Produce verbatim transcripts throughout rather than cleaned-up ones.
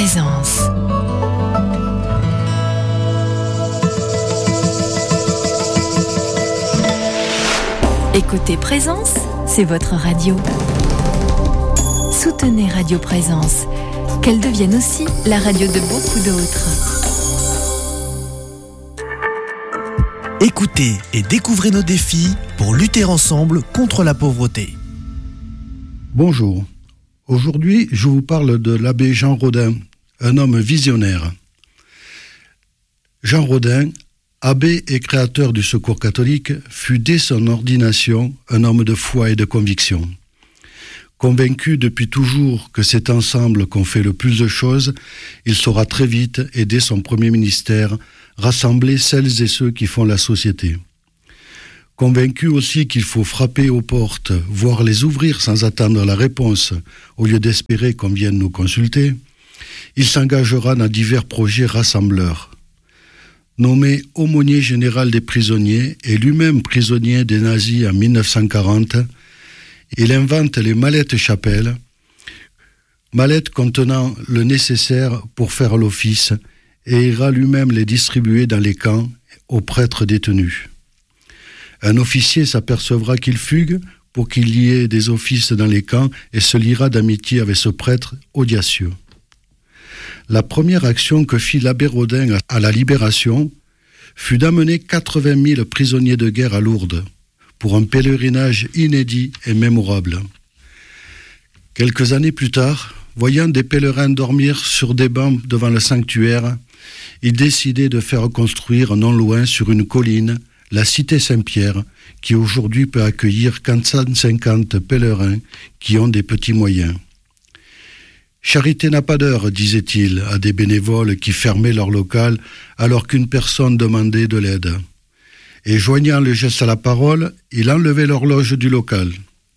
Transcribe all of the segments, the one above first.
Présence. Écoutez Présence, c'est votre radio. Soutenez Radio Présence, qu'elle devienne aussi la radio de beaucoup d'autres. Écoutez et découvrez nos défis pour lutter ensemble contre la pauvreté. Bonjour. Aujourd'hui, je vous parle de l'abbé Jean Rodin, un homme visionnaire. Jean Rodin, abbé et créateur du Secours catholique, fut dès son ordination un homme de foi et de conviction. Convaincu depuis toujours que c'est ensemble qu'on fait le plus de choses, il saura très vite, et dès son premier ministère, rassembler celles et ceux qui font la société. Convaincu aussi qu'il faut frapper aux portes, voire les ouvrir sans attendre la réponse, au lieu d'espérer qu'on vienne nous consulter, il s'engagera dans divers projets rassembleurs. Nommé aumônier général des prisonniers et lui-même prisonnier des nazis en mille neuf cent quarante, il invente les mallettes chapelles, mallettes contenant le nécessaire pour faire l'office, et ira lui-même les distribuer dans les camps aux prêtres détenus. Un officier s'apercevra qu'il fugue pour qu'il y ait des offices dans les camps et se liera d'amitié avec ce prêtre audacieux. La première action que fit l'abbé Rodin à la Libération fut d'amener quatre-vingt mille prisonniers de guerre à Lourdes pour un pèlerinage inédit et mémorable. Quelques années plus tard, voyant des pèlerins dormir sur des bancs devant le sanctuaire, il décidait de faire construire non loin sur une colline la cité Saint-Pierre, qui aujourd'hui peut accueillir quatre cent cinquante pèlerins qui ont des petits moyens. Charité n'a pas d'heure, disait-il à des bénévoles qui fermaient leur local alors qu'une personne demandait de l'aide. Et joignant le geste à la parole, il enlevait l'horloge du local.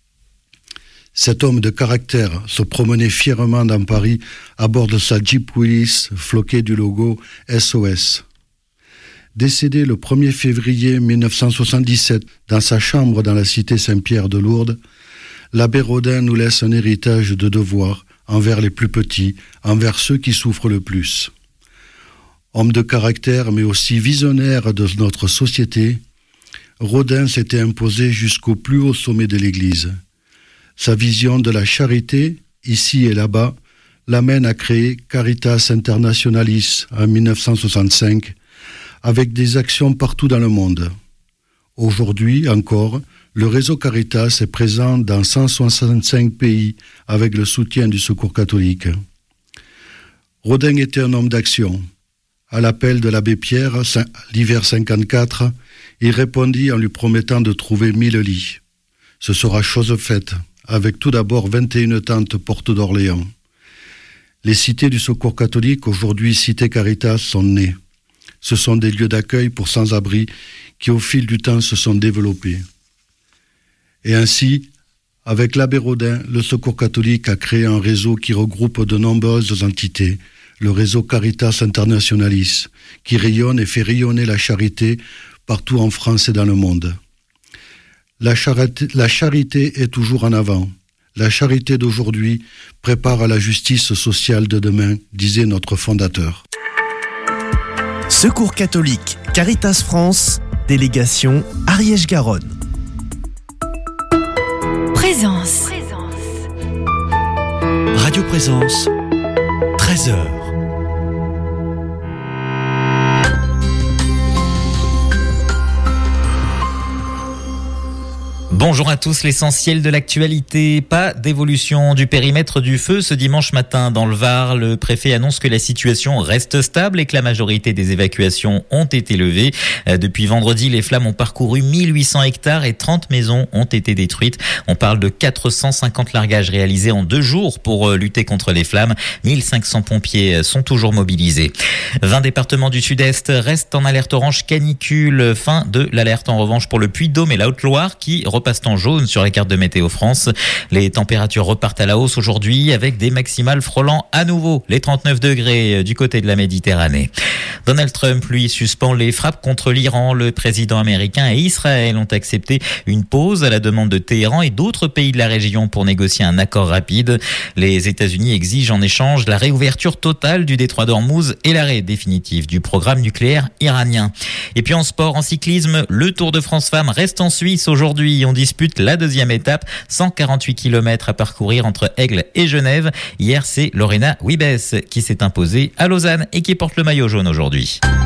Cet homme de caractère se promenait fièrement dans Paris à bord de sa Jeep Willys floquée du logo S O S. Décédé le premier février mille neuf cent soixante-dix-sept dans sa chambre dans la cité Saint-Pierre de Lourdes, l'abbé Rodin nous laisse un héritage de devoir envers les plus petits, envers ceux qui souffrent le plus. Homme de caractère mais aussi visionnaire de notre société, Rodin s'était imposé jusqu'au plus haut sommet de l'Église. Sa vision de la charité, ici et là-bas, l'amène à créer Caritas Internationalis en mille neuf cent soixante-cinq, avec des actions partout dans le monde. Aujourd'hui encore, le réseau Caritas est présent dans cent soixante-cinq pays avec le soutien du Secours catholique. Rodin était un homme d'action. À l'appel de l'abbé Pierre, l'hiver cinquante-quatre, il répondit en lui promettant de trouver mille lits. Ce sera chose faite, avec tout d'abord vingt et une tentes porte d'Orléans. Les cités du Secours catholique, aujourd'hui Cité Caritas, sont nées. Ce sont des lieux d'accueil pour sans-abri qui, au fil du temps, se sont développés. Et ainsi, avec l'abbé Rodin, le Secours catholique a créé un réseau qui regroupe de nombreuses entités, le réseau Caritas Internationalis, qui rayonne et fait rayonner la charité partout en France et dans le monde. La charité, la charité est toujours en avant. La charité d'aujourd'hui prépare à la justice sociale de demain, disait notre fondateur. Secours catholique, Caritas France, délégation Ariège-Garonne. Présence. Radio Présence, treize heures. Bonjour à tous, l'essentiel de l'actualité. Pas d'évolution du périmètre du feu ce dimanche matin dans le Var. Le préfet annonce que la situation reste stable et que la majorité des évacuations ont été levées. Depuis vendredi, les flammes ont parcouru mille huit cents hectares et trente maisons ont été détruites. On parle de quatre cent cinquante largages réalisés en deux jours pour lutter contre les flammes. mille cinq cents pompiers sont toujours mobilisés. vingt départements du Sud-Est restent en alerte orange canicule. Fin de l'alerte en revanche pour le Puy-de-Dôme et la Haute-Loire qui repassent en jaune sur la carte de Météo France. Les températures repartent à la hausse aujourd'hui avec des maximales frôlant à nouveau les trente-neuf degrés du côté de la Méditerranée. Donald Trump, lui, suspend les frappes contre l'Iran. Le président américain et Israël ont accepté une pause à la demande de Téhéran et d'autres pays de la région pour négocier un accord rapide. Les États-Unis exigent en échange la réouverture totale du détroit d'Ormuz et l'arrêt définitif du programme nucléaire iranien. Et puis en sport, en cyclisme, le Tour de France Femmes reste en Suisse aujourd'hui. On dispute la deuxième étape, cent quarante-huit kilomètres à parcourir entre Aigle et Genève. Hier, c'est Lorena Wiebes qui s'est imposée à Lausanne et qui porte le maillot jaune aujourd'hui.